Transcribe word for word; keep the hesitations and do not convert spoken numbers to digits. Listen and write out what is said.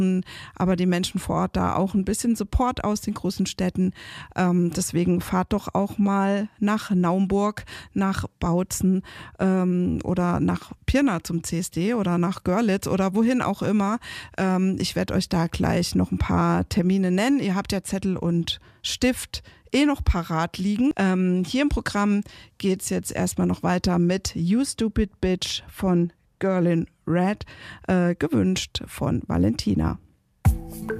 aber die Menschen vor Ort da auch ein bisschen Support aus den großen Städten. Ähm, deswegen fahrt doch auch mal nach Naumburg, nach Bautzen ähm, oder nach Pirna zum C S D oder nach Görlitz oder wohin auch immer. Ähm, ich werde euch da gleich noch ein paar Termine nennen. Ihr habt ja Zettel und Stift eh noch parat liegen. Ähm, hier im Programm geht es jetzt erstmal noch weiter mit You Stupid Bitch von Girl in Red, äh, gewünscht von Valentina.